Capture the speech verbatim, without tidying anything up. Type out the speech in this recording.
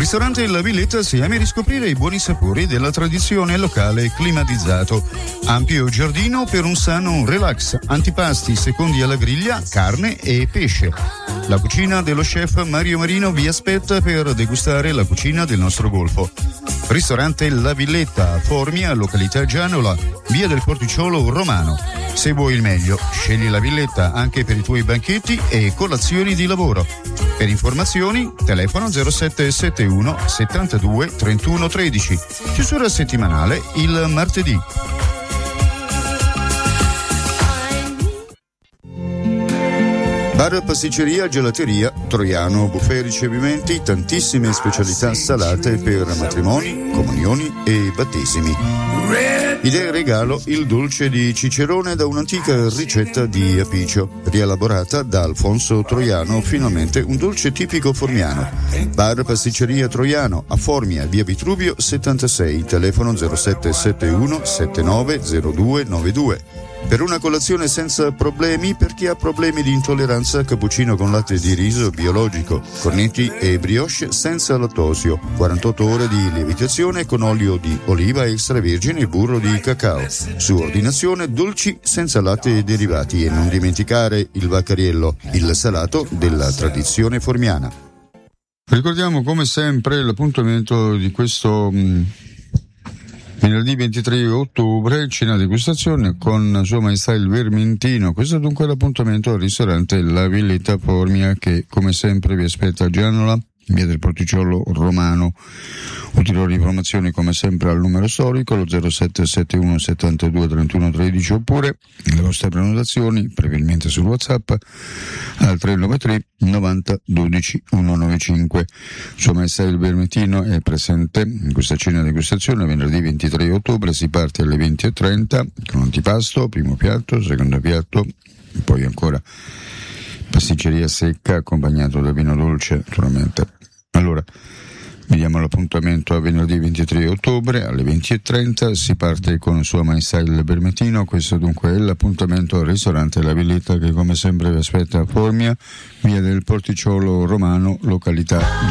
Ristorante La Villetta, se ami riscoprire i buoni sapori della tradizione locale climatizzato. Ampio giardino per un sano relax, antipasti secondi alla griglia, carne e pesce. La cucina dello chef Mario Marino vi aspetta per degustare la cucina del nostro golfo. Ristorante La Villetta, Formia, località Gianola, via del Porticciolo Romano. Se vuoi il meglio, scegli La Villetta anche per i tuoi banchetti e colazioni di lavoro. Per informazioni, telefono zero sette sette uno settantadue trentuno tredici. Chiusura settimanale il martedì. Bar, pasticceria, gelateria, Troiano, buffet ricevimenti, tantissime specialità salate per matrimoni, comunioni e battesimi. Idea regalo il dolce di Cicerone da un'antica ricetta di Apicio, rielaborata da Alfonso Troiano, finalmente un dolce tipico formiano. Bar, pasticceria Troiano, a Formia, via Vitruvio settantasei, telefono zero sette sette uno sette nove zero due nove due. Per una colazione senza problemi, per chi ha problemi di intolleranza, cappuccino con latte di riso biologico, cornetti e brioche senza lattosio, quarantotto ore di lievitazione con olio di oliva extravergine e burro di cacao. Su ordinazione dolci senza latte e derivati, e non dimenticare il vaccariello, il salato della tradizione formiana. Ricordiamo come sempre l'appuntamento di questo mh, venerdì ventitré ottobre, cena degustazione con Sua Maestà il Vermentino. Questo è dunque l'appuntamento al ristorante La Villetta Formia, che come sempre vi aspetta a Gianola, in via del Porticciolo Romano. Ulteriori informazioni come sempre al numero storico, lo zero sette sette uno settantadue trentuno tredici, oppure le vostre prenotazioni previamente su WhatsApp al tre nove tre novanta dodici centonovantacinque. Sua Maestà il Vermentino è presente in questa cena degustazione venerdì ventitré ottobre. Si parte alle venti e trenta con antipasto, primo piatto, secondo piatto, poi ancora pasticceria secca accompagnato da vino dolce, naturalmente. Allora, vediamo l'appuntamento a venerdì ventitré ottobre alle venti e trenta. Si parte con Sua Maestà il Vermentino. Questo dunque è l'appuntamento al ristorante La Villetta, che come sempre vi aspetta a Formia, via del Porticciolo Romano, località